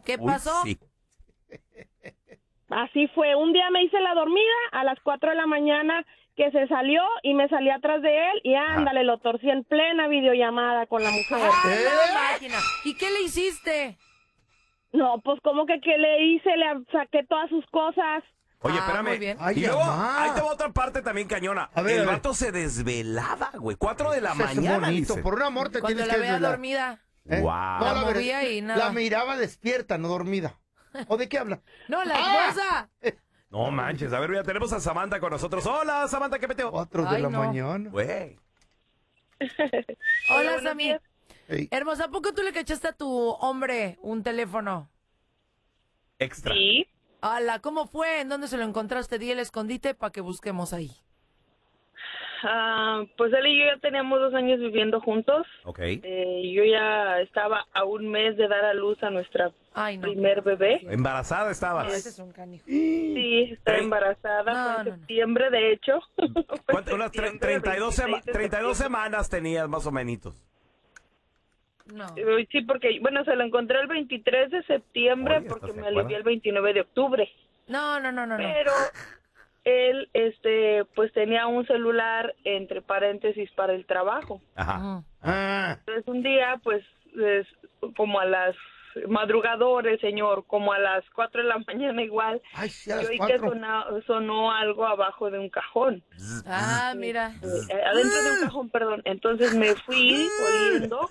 ¿Qué Uy, pasó? sí. Así fue. Un día me hice la dormida a las 4 de la mañana que se salió y me salí atrás de él y ándale, lo torcí en plena videollamada con la mujer. ¡Ah, la máquina! ¿Y qué le hiciste? No, pues como que ¿qué le hice? Le saqué todas sus cosas. Oye, Muy espérame. bien. Ay, Y luego, mamá. ahí te va otra parte también cañona. A ver, El a ver. vato se desvelaba, güey. 4 de la Eso es mañana, bonito. dice. Por un amor te Cuando tienes la que veía desvelar. dormida. ¿Eh? Wow. La ver, movía y nada. La miraba despierta, no dormida. ¿O de qué habla? No, la ¡Ah! esposa. No manches. A ver, ya tenemos a Samantha con nosotros. Hola, Samantha, ¿qué peteo? 4 de Ay, la no. mañana. Güey. Hola, buenos Sammy. días. Ey. Hermosa, ¿a poco tú le cachaste a tu hombre un teléfono? Extra. Sí. Hola, ¿cómo fue? ¿En dónde se lo encontraste? Di el escondite para que busquemos ahí. Pues él y yo ya teníamos 2 años viviendo juntos. Ok. Yo ya estaba a un mes de dar a luz a nuestra Ay, no. primer bebé. Embarazada estabas. Ese es un canijo. Sí, estaba Tre- embarazada. No, fue en no, no. septiembre, de hecho. Fue ¿Cuánto? Unas septiembre, 32, 26 de 32 septiembre. semanas tenías más o menos. No. Sí, porque, bueno, se lo encontré el 23 de septiembre Oye, porque ¿estás de me acuerdo? alivié el 29 de octubre. No. Pero él, pues tenía un celular entre paréntesis para el trabajo. Ajá. Ujú. Ah, Entonces un día, pues, como a las madrugadores, señor, como a las 4 de la mañana igual, ay, sí, a yo las oí que 4. sonó algo abajo de un cajón. Ah, mira. Adentro de un cajón, perdón. Entonces me fui oliendo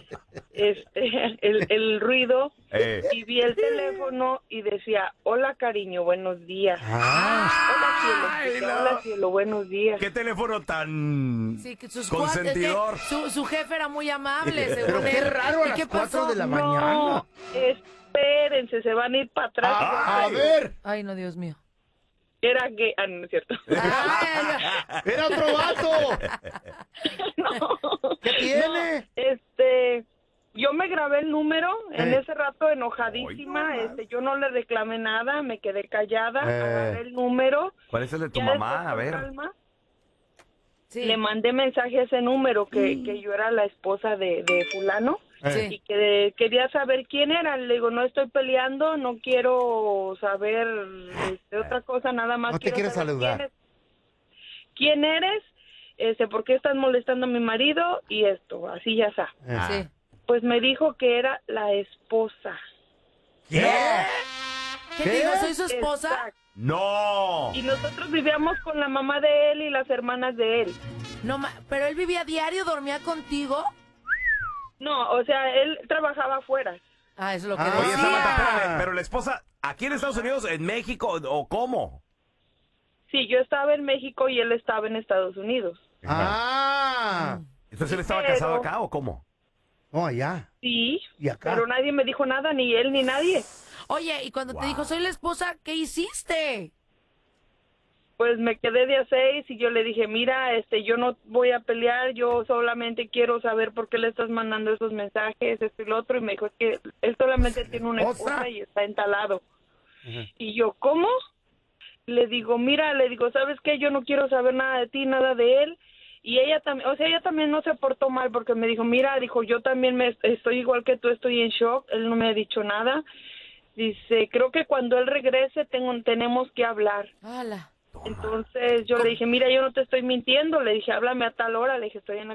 el ruido y vi el teléfono y decía, hola cariño, buenos días. Ah, Hola cielo, no. hola cielo, buenos días. ¿Qué teléfono tan Sí, que sus consentidor? su jefe era muy amable, pero según qué él. raro a ¿Y las qué 4 pasó? de la No, mañana. espérense, se van a ir para atrás. A ver, Ay, no, Dios mío. Era gay, no es cierto. Ay, era otro vato. No. ¿Qué tiene? Yo me grabé el número en Eh. ese rato enojadísima, Ay, no, yo no le reclamé nada, me quedé callada, agarré el número. ¿Cuál es el de tu Ya mamá? después, A con ver. calma, sí. le mandé mensaje a ese número que yo era la esposa de fulano Sí. y que quería saber quién era. Le digo, no estoy peleando, no quiero saber otra cosa, nada más No te quiero quiero saber saludar. quién eres, por qué estás molestando a mi marido y esto, así ya está. Sí. Pues me dijo que era la esposa. ¿Qué? ¿Qué ¿Qué? te digo? ¿Soy su esposa? Exacto. ¡No! Y nosotros vivíamos con la mamá de él y las hermanas de él. No, pero él vivía diario, dormía contigo. No, o sea, él trabajaba afuera. Ah, eso es lo que Ah. Oye, decía. Samantha, espérame, pero la esposa, ¿aquí en Estados Unidos, en México o cómo? Sí, yo estaba en México y él estaba en Estados Unidos. Ah, Entonces él estaba Pero- casado acá o cómo? no, allá. Sí, ¿Y acá? pero nadie me dijo nada, ni él ni nadie. Oye, y cuando te dijo, soy la esposa, ¿qué hiciste? Pues me quedé de a 6 y yo le dije, mira, yo no voy a pelear, yo solamente quiero saber por qué le estás mandando esos mensajes, esto y lo otro. Y me dijo, es que él solamente tiene una ¿Esposa? esposa y está entalado. Ajá. Y yo, ¿cómo? Le digo, mira, ¿sabes qué? Yo no quiero saber nada de ti, nada de él. Y ella también, ella también no se portó mal porque me dijo, mira, yo también estoy igual que tú, estoy en shock, él no me ha dicho nada. Dice, creo que cuando él regrese tenemos que hablar. Hala. Entonces yo le dije, mira, yo no te estoy mintiendo, le dije, háblame a tal hora, le dije, estoy en la